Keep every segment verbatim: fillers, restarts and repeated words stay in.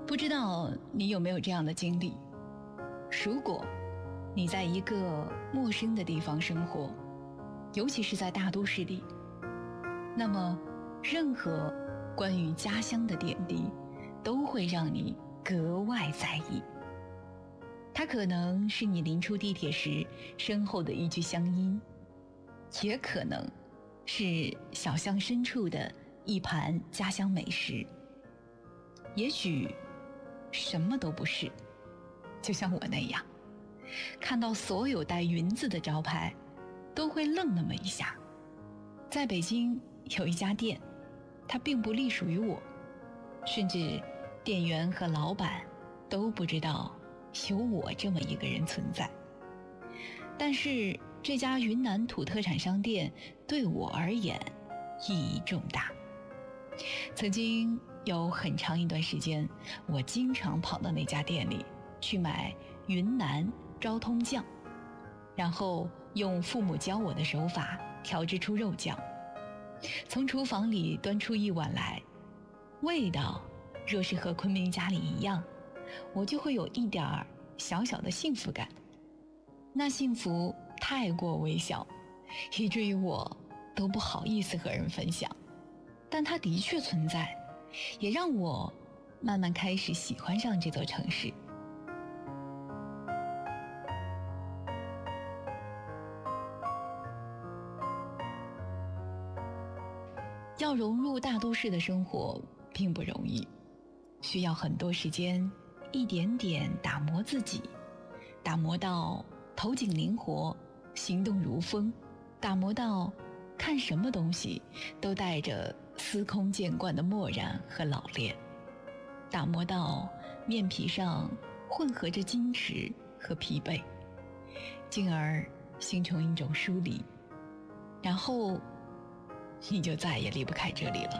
不知道你有没有这样的经历？如果你在一个陌生的地方生活，尤其是在大都市里，那么任何关于家乡的点滴都会让你格外在意。它可能是你临出地铁时身后的一句乡音，也可能是小巷深处的一盘家乡美食，也许什么都不是。就像我那样，看到所有带云字的招牌都会愣那么一下。在北京有一家店，它并不隶属于我，甚至店员和老板都不知道有我这么一个人存在。但是这家云南土特产商店对我而言意义重大。曾经有很长一段时间，我经常跑到那家店里去买云南昭通酱，然后用父母教我的手法调制出肉酱，从厨房里端出一碗来，味道若是和昆明家里一样，我就会有一点小小的幸福感。那幸福太过微小，以至于我都不好意思和人分享，但它的确存在，也让我慢慢开始喜欢上这座城市。要融入大都市的生活并不容易，需要很多时间，一点点打磨自己，打磨到头颈灵活，行动如风，打磨到看什么东西都带着司空见惯的漠然和老练，打磨到面皮上混合着矜持和疲惫，进而形成一种疏离，然后你就再也离不开这里了。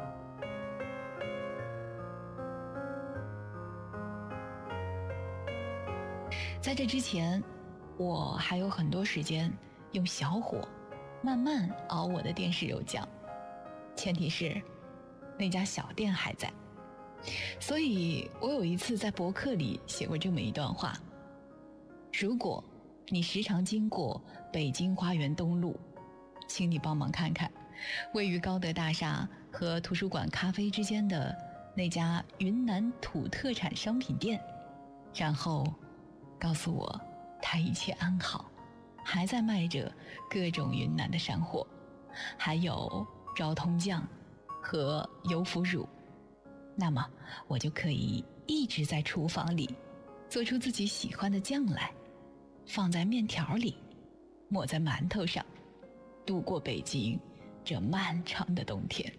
在这之前，我还有很多时间用小火慢慢熬我的电视肉酱，前提是那家小店还在。所以我有一次在博客里写过这么一段话：如果你时常经过北京花园东路，请你帮忙看看位于高德大厦和图书馆咖啡之间的那家云南土特产商品店，然后告诉我它一切安好，还在卖着各种云南的山货，还有昭通酱和油腐乳，那么我就可以一直在厨房里做出自己喜欢的酱来，放在面条里，抹在馒头上，度过北京这漫长的冬天。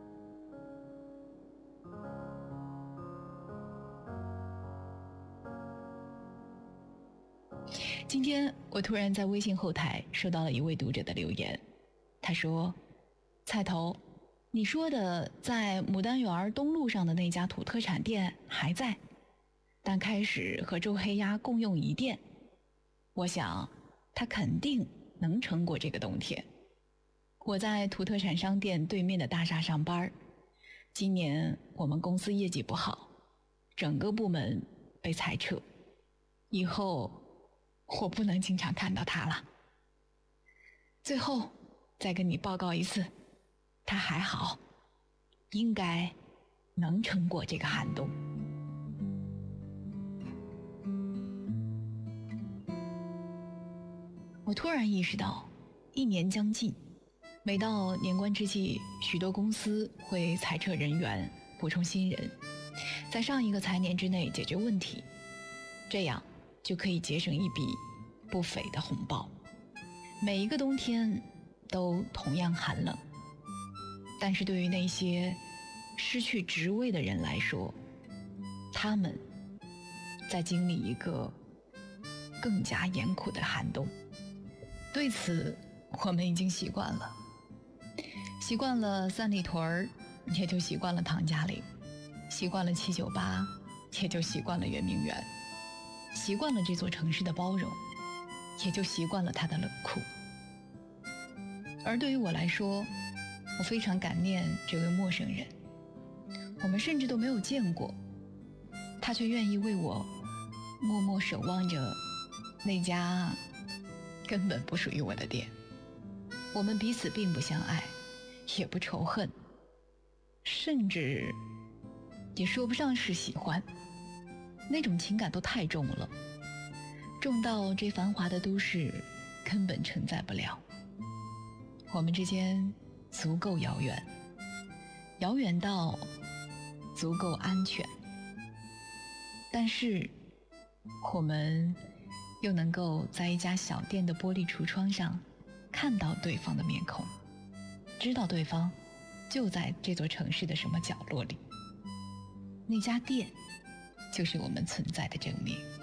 今天我突然在微信后台收到了一位读者的留言，他说：菜头，你说的在牡丹园东路上的那家土特产店还在，但开始和周黑鸭共用一店，我想他肯定能撑过这个冬天。我在土特产商店对面的大厦上班，今年我们公司业绩不好，整个部门被裁撤，以后我不能经常看到他了。最后再跟你报告一次，他还好，应该能撑过这个寒冬。我突然意识到，一年将近，每到年关之际，许多公司会裁撤人员，补充新人，在上一个财年之内解决问题，这样就可以节省一笔不菲的红包。每一个冬天都同样寒冷，但是对于那些失去职位的人来说，他们在经历一个更加严酷的寒冬。对此我们已经习惯了，习惯了三里屯，也就习惯了唐家岭，习惯了七九八，也就习惯了圆明园，习惯了这座城市的包容，也就习惯了它的冷酷。而对于我来说，我非常感念这位陌生人，我们甚至都没有见过， 他却愿意为我默默守望着那家根本不属于我的店。我们彼此并不相爱，也不仇恨，甚至也说不上是喜欢，那种情感都太重了，重到这繁华的都市根本承载不了。我们之间足够遥远，遥远到足够安全，但是我们又能够在一家小店的玻璃橱窗上看到对方的面孔，知道对方就在这座城市的什么角落里。那家店就是我们存在的证明。